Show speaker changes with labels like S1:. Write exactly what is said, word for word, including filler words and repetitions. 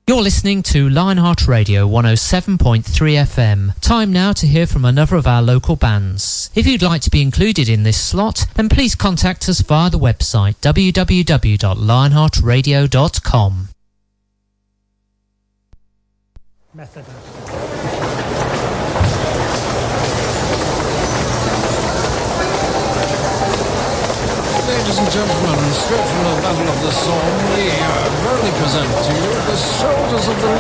S1: You're listening to Lionheart Radio one oh seven point three F M. Time now to hear from another of our local bands. If you'd like to be included in this slot, then please contact us via the website w w w dot lionheart radio dot com.
S2: Method.
S3: Ladies and gentlemen, straight from the Battle of the Somme, we uh, proudly present to you the Soldiers of the